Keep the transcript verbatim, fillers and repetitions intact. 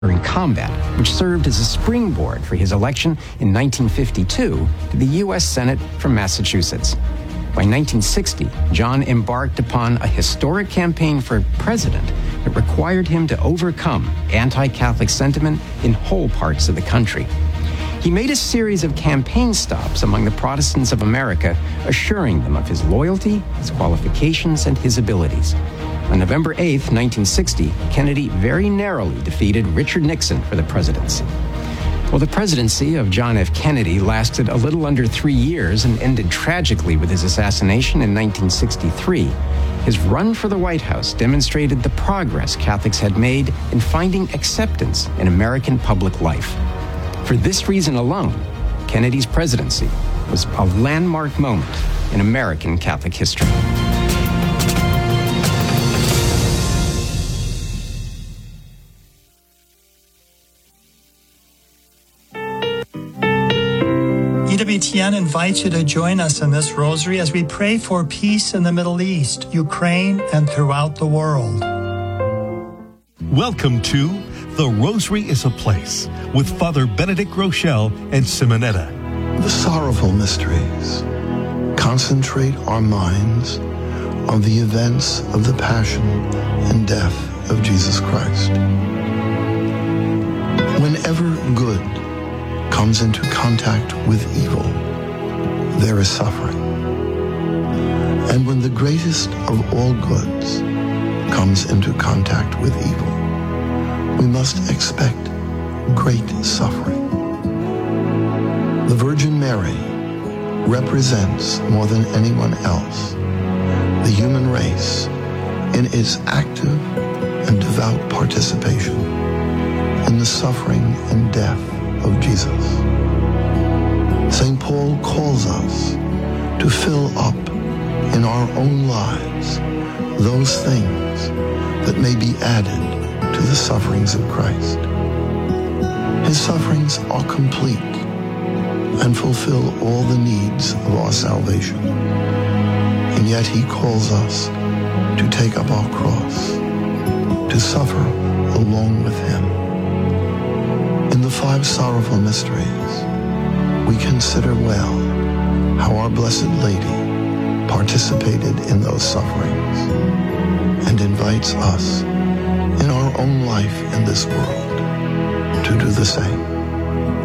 in combat, which served as a springboard for his election in nineteen fifty-two to the U S Senate from Massachusetts. By nineteen sixty, John embarked upon a historic campaign for president that required him to overcome anti-Catholic sentiment in whole parts of the country. He made a series of campaign stops among the Protestants of America, assuring them of his loyalty, his qualifications, and his abilities. On November eighth, nineteen sixty, Kennedy very narrowly defeated Richard Nixon for the presidency. Well, the presidency of John F. Kennedy lasted a little under three years and ended tragically with his assassination in nineteen sixty-three. His run for the White House demonstrated the progress Catholics had made in finding acceptance in American public life. For this reason alone, Kennedy's presidency was a landmark moment in American Catholic history. E W T N invites you to join us in this rosary as we pray for peace in the Middle East, Ukraine, and throughout the world. Welcome to The Rosary is a Place with Father Benedict Rochelle and Simonetta. The sorrowful mysteries concentrate our minds on the events of the passion and death of Jesus Christ. Whenever good comes into contact with evil, there is suffering. And when the greatest of all goods comes into contact with evil, we must expect great suffering. The Virgin Mary represents more than anyone else the human race in its active and devout participation in the suffering and death of Jesus. Saint Paul calls us to fill up in our own lives those things that may be added to the sufferings of Christ. His sufferings are complete and fulfill all the needs of our salvation. And yet he calls us to take up our cross, to suffer along with him. In the five sorrowful mysteries, we consider well how our Blessed Lady participated in those sufferings and invites us in our own life in this world to do the same.